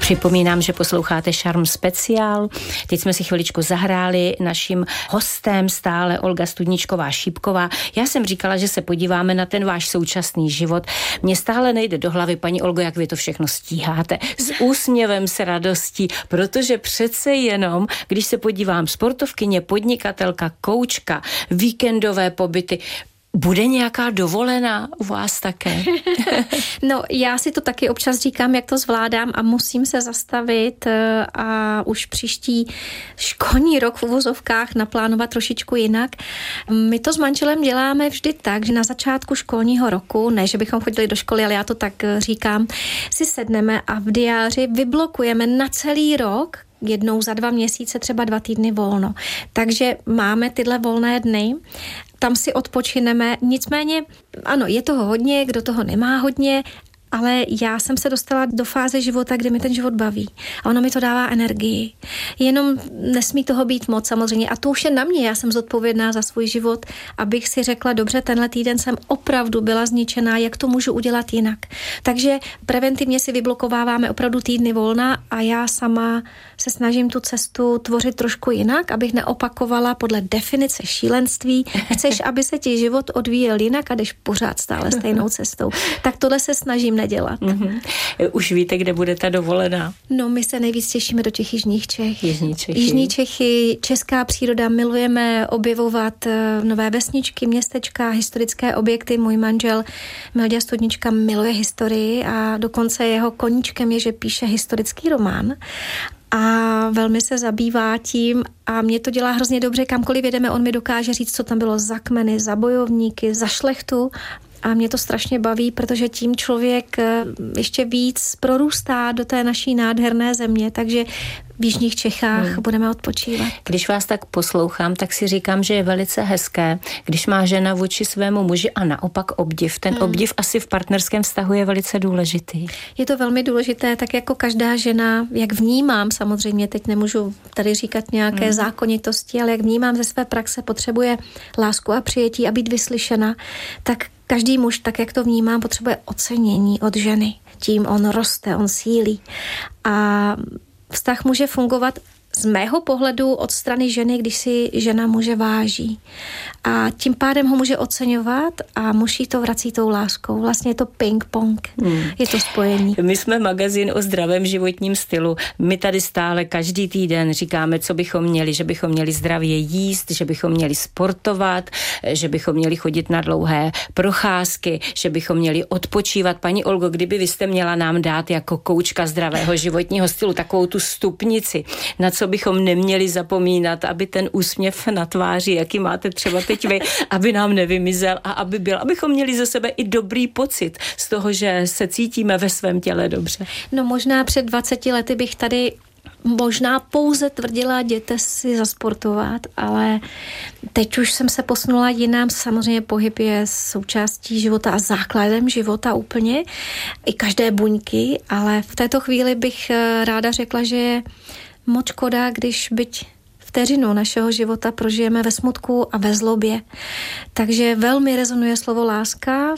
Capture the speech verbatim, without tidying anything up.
Připomínám, že posloucháte Šarm speciál. Teď jsme si chviličku zahráli naším hostem stále Olga Studničková-Šípková. Já jsem říkala, že se podíváme na ten váš současný život. Mně stále nejde do hlavy, paní Olgo, jak vy to všechno stíháte. S úsměvem, s radostí, protože přece jenom, když se podívám, sportovkyně, podnikatelka, koučka, víkendové pobyty, bude nějaká dovolená u vás také? No, já si to taky občas říkám, jak to zvládám a musím se zastavit a už příští školní rok v uvozovkách naplánovat trošičku jinak. My to s manželem děláme vždy tak, že na začátku školního roku, ne, že bychom chodili do školy, ale já to tak říkám, si sedneme a v diáři vyblokujeme na celý rok, jednou za dva měsíce, třeba dva týdny volno. Takže máme tyhle volné dny, tam si odpočineme, nicméně, ano, je toho hodně, kdo toho nemá hodně, ale já jsem se dostala do fáze života, kde mi ten život baví. A ono mi to dává energii. Jenom nesmí toho být moc samozřejmě. A to už je na mě. Já jsem zodpovědná za svůj život, abych si řekla, dobře, tenhle týden jsem opravdu byla zničená, jak to můžu udělat jinak. Takže preventivně si vyblokováváme opravdu týdny volna a já sama se snažím tu cestu tvořit trošku jinak, abych neopakovala podle definice šílenství. Chceš, aby se ti život odvíjel jinak a jdeš pořád stále stejnou cestou. Tak tohle se snažím nedělat. Mm-hmm. Už víte, kde bude ta dovolená? No, my se nejvíc těšíme do těch jižních Čech. Jižní Čechy. Jižní Čechy, česká příroda, milujeme objevovat nové vesničky, městečka, historické objekty. Můj manžel Milda Studnička miluje historii a dokonce jeho koníčkem je, že píše historický román. A velmi se zabývá tím a mě to dělá hrozně dobře, kamkoliv jedeme, on mi dokáže říct, co tam bylo za kmeny, za bojovníky, za šlechtu. A mě to strašně baví, protože tím člověk ještě víc prorůstá do té naší nádherné země, takže v jižních Čechách hmm. budeme odpočívat. Když vás tak poslouchám, tak si říkám, že je velice hezké, když má žena vůči svému muži a naopak obdiv. Ten hmm. obdiv asi v partnerském vztahu je velice důležitý. Je to velmi důležité, tak jako každá žena, jak vnímám, samozřejmě teď nemůžu tady říkat nějaké hmm. zákonitosti, ale jak vnímám ze své praxe, potřebuje lásku a přijetí a být vyslyšena, tak každý muž, tak jak to vnímám, potřebuje ocenění od ženy. Tím on roste, on sílí. A vztah může fungovat z mého pohledu od strany ženy, když si žena muže váží. A tím pádem ho může oceňovat a muž jí to vrací tou láskou. Vlastně je to ping-pong. Hmm. Je to spojení. My jsme magazín o zdravém životním stylu. My tady stále každý týden říkáme, co bychom měli, že bychom měli zdravě jíst, že bychom měli sportovat, že bychom měli chodit na dlouhé procházky, že bychom měli odpočívat. Paní Olgo, kdyby vy jste měla nám dát jako koučka zdravého životního stylu takovou tu stupnici, na co bychom neměli zapomínat, aby ten úsměv na tváři, jaký máte třeba teď vy, aby nám nevymizel a aby byl, abychom měli ze sebe i dobrý pocit z toho, že se cítíme ve svém těle dobře. No možná před dvaceti lety bych tady možná pouze tvrdila, jděte si zasportovat, ale teď už jsem se posunula jinam. Samozřejmě pohyb je součástí života a základem života úplně, i každé buňky, ale v této chvíli bych ráda řekla, že je moc škoda, když byť vteřinu našeho života prožijeme ve smutku a ve zlobě. Takže velmi rezonuje slovo láska